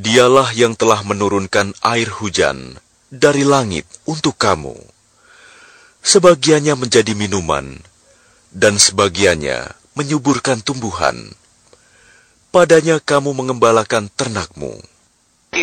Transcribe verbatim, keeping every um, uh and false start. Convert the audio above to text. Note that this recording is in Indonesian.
Dialah yang telah menurunkan air hujan dari langit untuk kamu. Sebagiannya menjadi minuman, dan sebagiannya menyuburkan tumbuhan. Padanya kamu mengembalakan ternakmu.